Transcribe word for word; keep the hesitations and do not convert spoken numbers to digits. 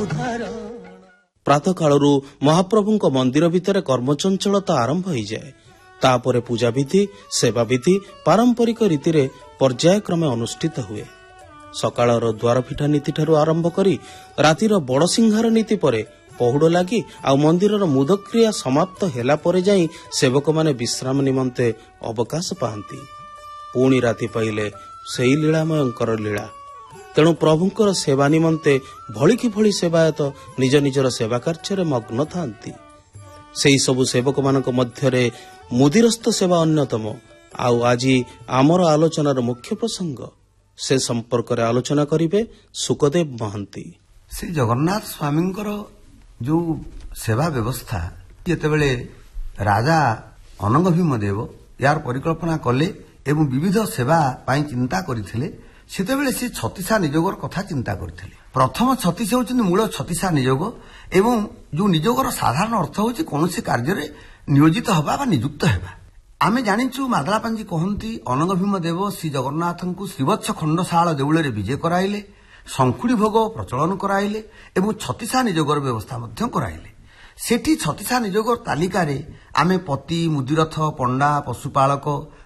ପ୍ରାତଃ କାଳରୁ ମହାପ୍ରଭୁଙ୍କ ମନ୍ଦିର ଭିତରେ କର୍ମଚଞ୍ଚଳତା ଆରମ୍ଭ ହୋଇଯାଏ। ତାପରେ ପୂଜାବିଧି, ସେବାବିଧି ପାରମ୍ପରିକ ରୀତିରେ ପର୍ଯ୍ୟାୟକ୍ରମେ ଅନୁଷ୍ଠିତ ହୁଏ। ସକାଳର ଦ୍ୱାରଫିଟା ନୀତିଠାରୁ ଆରମ୍ଭ କରି ରାତିର ବଡ଼ସିଂହାର ନୀତି ପରେ ପହୁଡ଼ ଲାଗି ଆଉ ମନ୍ଦିରର ମୁଦକ୍ରିୟା ସମାପ୍ତ ହେଲା ପରେ ଯାଇ ସେବକମାନେ ବିଶ୍ରାମ ନିମନ୍ତେ ଅବକାଶ ପାଆନ୍ତି। ପୁଣି ରାତି ପାଇଲେ ସେହି ଲୀଳାମୟଙ୍କର ଲୀଳା। ତେଣୁ ପ୍ରଭୁଙ୍କର ସେବା ନିମନ୍ତେ ଭଳିକି ଭଳି ସେବାୟତ ନିଜ ନିଜର ସେବା କାର୍ଯ୍ୟରେ ମଗ୍ନ ଥାନ୍ତି। ସେହି ସବୁ ସେବକମାନଙ୍କ ମଧ୍ୟରେ ମୁଦିରସ୍ଥ ସେବା ଅନ୍ୟତମ। ଆଉ ଆଜି ଆମର ଆଲୋଚନାର ମୁଖ୍ୟ ପ୍ରସଙ୍ଗ, ସେ ସମ୍ପର୍କରେ ଆଲୋଚନା କରିବେ ସୁକଦେବ ମହାନ୍ତି। ଶ୍ରୀ ଜଗନ୍ନାଥ ସ୍ୱାମୀଙ୍କର ଯେଉଁ ସେବା ବ୍ୟବସ୍ଥା, ଯେତେବେଳେ ରାଜା ଅନଙ୍ଗ ଭୀମ ଦେବ ୟାର ପରିକଳ୍ପନା କଲେ ଏବଂ ବିବିଧ ସେବା ପାଇଁ ଚିନ୍ତା କରିଥିଲେ, ସେତେବେଳେ ସେ ଛତିଶା ନିଯୋଗର କଥା ଚିନ୍ତା କରିଥିଲେ। ପ୍ରଥମ ଛତିଶା ହେଉଛନ୍ତି ମୂଳ ଛତିଶା ନିଯୋଗ ଏବଂ ଯେଉଁ ନିଯୋଗର ସାଧାରଣ ଅର୍ଥ ହେଉଛି କୌଣସି କାର୍ଯ୍ୟରେ ନିୟୋଜିତ ହେବା ବା ନିଯୁକ୍ତ ହେବା। ଆମେ ଜାଣିଛୁ ମାଦଳାପାଞ୍ଜି କହନ୍ତି ଅନଙ୍ଗ ଭୀମ ଦେବ ଶ୍ରୀ ଜଗନ୍ନାଥଙ୍କୁ ଶ୍ରୀବତ୍ସ ଖଣ୍ଡଶାଳ ଦେଉଳରେ ବିଜେ କରାଇଲେ, ଶଙ୍ଖୁଡ଼ି ଭୋଗ ପ୍ରଚଳନ କରାଇଲେ ଏବଂ ଛତିଶା ନିଯୋଗର ବ୍ୟବସ୍ଥା ମଧ୍ୟ କରାଇଲେ। ସେଠି ଛତିଶା ନିଯୋଗର ତାଲିକାରେ ଆମେ ପତି, ମୁଦିରଥ, ପଣ୍ଡା, ପଶୁପାଳକ,